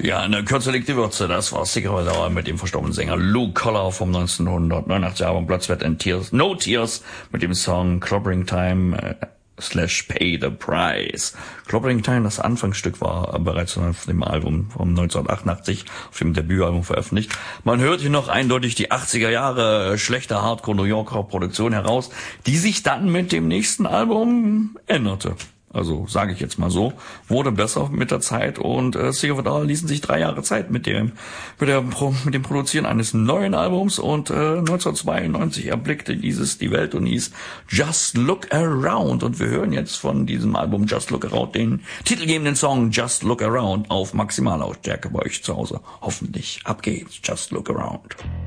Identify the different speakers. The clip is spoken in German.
Speaker 1: Ja, eine Kürze liegt die Würze. Das war Cigarette Hour mit dem verstorbenen Sänger Lou Collor vom 1989 Album Blood, Sweat and Tears, No Tears mit dem Song Clobbering Time / Pay the Price. Clobbering Time, das Anfangsstück, war bereits auf dem Album vom 1988, auf dem Debütalbum veröffentlicht. Man hört hier noch eindeutig die 80er Jahre schlechte Hardcore New Yorker Produktion heraus, die sich dann mit dem nächsten Album änderte. Also sage ich jetzt mal so, wurde besser mit der Zeit und Cigarette Hour ließen sich 3 Jahre Zeit mit dem Produzieren eines neuen Albums und 1992 erblickte dieses die Welt und hieß Just Look Around und wir hören jetzt von diesem Album Just Look Around den titelgebenden Song Just Look Around auf Maximallautstärke bei euch zu Hause. Hoffentlich. Ab geht's. Just Look Around.